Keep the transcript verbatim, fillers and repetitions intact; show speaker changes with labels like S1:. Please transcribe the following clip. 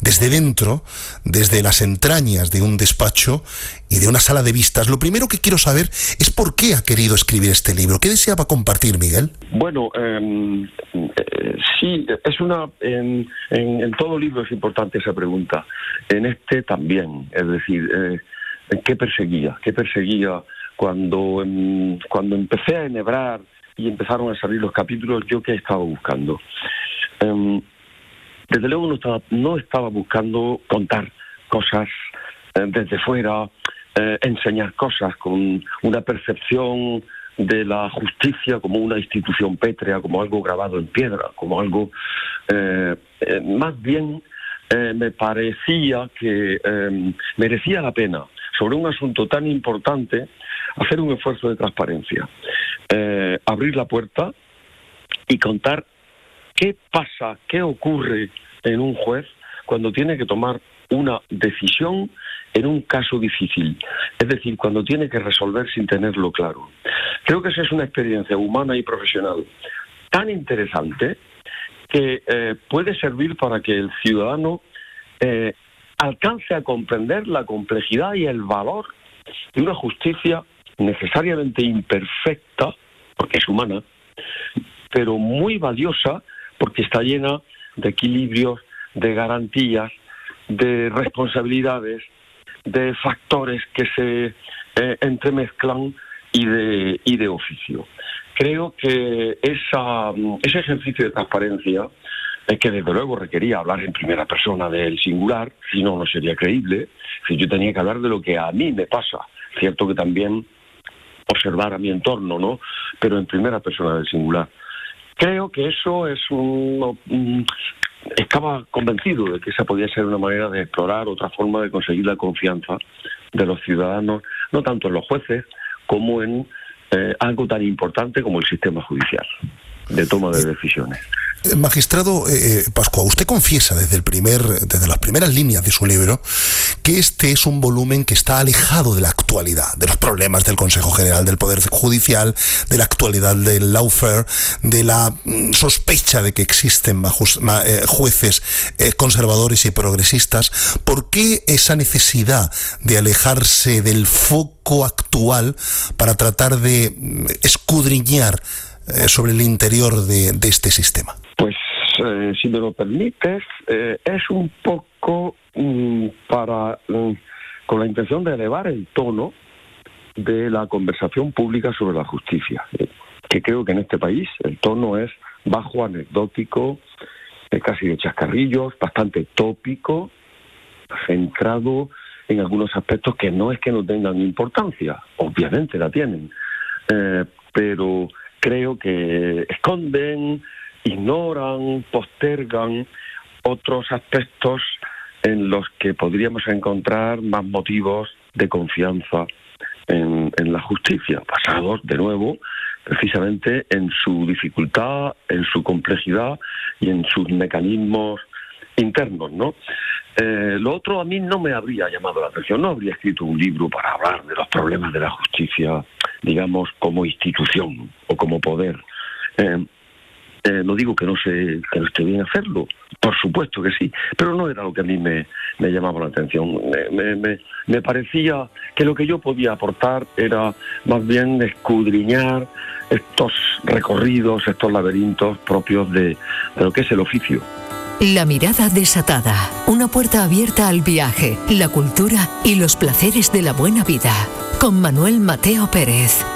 S1: desde dentro, desde las entrañas de un despacho y de una sala de vistas. Lo primero que quiero saber es por qué ha querido escribir este libro. ¿Qué deseaba compartir, Miguel?
S2: Bueno, eh, eh, sí, es una en, en, en todo libro es importante esa pregunta. En este también, es decir, eh, ¿qué perseguía? ¿Qué perseguía cuando, eh, cuando empecé a enhebrar y empezaron a salir los capítulos? ¿Yo qué estaba buscando? Eh, desde luego no estaba, no estaba buscando contar cosas eh, desde fuera, eh, enseñar cosas con una percepción de la justicia como una institución pétrea, como algo grabado en piedra, como algo... Eh, eh, más bien eh, me parecía que eh, merecía la pena, sobre un asunto tan importante, hacer un esfuerzo de transparencia, eh, abrir la puerta y contar qué pasa, qué ocurre en un juez cuando tiene que tomar una decisión en un caso difícil, es decir, cuando tiene que resolver sin tenerlo claro. Creo que esa es una experiencia humana y profesional tan interesante que eh, puede servir para que el ciudadano eh, alcance a comprender la complejidad y el valor de una justicia necesariamente imperfecta, porque es humana, pero muy valiosa porque está llena de equilibrios, de garantías, de responsabilidades, de factores que se eh, entremezclan y de, y de oficio. Creo que esa, ese ejercicio de transparencia, eh, que desde luego requería hablar en primera persona del singular, si no, no sería creíble, si yo tenía que hablar de lo que a mí me pasa, cierto que también observar a mi entorno, ¿no?, pero en primera persona del singular. Creo que eso es un... un estaba convencido de que esa podía ser una manera de explorar otra forma de conseguir la confianza de los ciudadanos, no tanto en los jueces como en eh, algo tan importante como el sistema judicial de toma de decisiones.
S1: Magistrado eh, Pascua, usted confiesa desde el primer, desde las primeras líneas de su libro que este es un volumen que está alejado de la actualidad, de los problemas del Consejo General del Poder Judicial, de la actualidad del lawfare, de la mm, sospecha de que existen majus, ma, eh, jueces eh, conservadores y progresistas. ¿Por qué esa necesidad de alejarse del foco actual para tratar de mm, escudriñar eh, sobre el interior de, de este sistema?
S2: Pues, eh, si me lo permites, eh, es un poco mm, para mm, con la intención de elevar el tono de la conversación pública sobre la justicia, eh, que creo que en este país el tono es bajo, anecdótico, eh, casi de chascarrillos, bastante tópico, centrado en algunos aspectos que no es que no tengan importancia, obviamente la tienen, eh, pero creo que esconden, ignoran, postergan otros aspectos en los que podríamos encontrar más motivos de confianza en, en la justicia, basados, de nuevo, precisamente en su dificultad, en su complejidad y en sus mecanismos internos, ¿no? Eh, lo otro a mí no me habría llamado la atención, no habría escrito un libro para hablar de los problemas de la justicia, digamos, como institución o como poder. Eh, Eh, no digo que no se, que no esté bien hacerlo, por supuesto que sí, pero no era lo que a mí me, me llamaba la atención. Me, me, me parecía que lo que yo podía aportar era más bien escudriñar estos recorridos, estos laberintos propios de, de lo que es el oficio.
S3: La mirada desatada, una puerta abierta al viaje, la cultura y los placeres de la buena vida, con Manuel Mateo Pérez.